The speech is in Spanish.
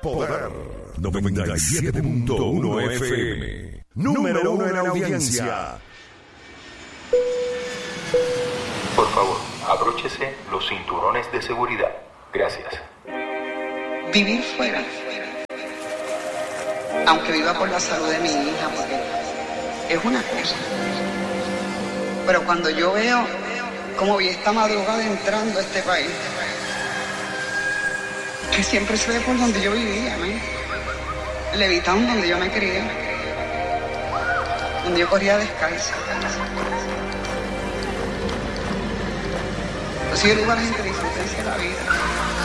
Poder 97.1 FM. Número 1 en audiencia. Por favor, abróchese los cinturones de seguridad. Gracias. Vivir fuera, aunque viva por la salud de mi hija, porque es una cosa. Pero cuando yo veo cómo vi esta madrugada entrando a este país, que siempre se ve por donde yo vivía, ¿no? Levitown, donde yo me crié, donde yo corría descalza. Entonces yo digo a la gente, disfrútense la vida.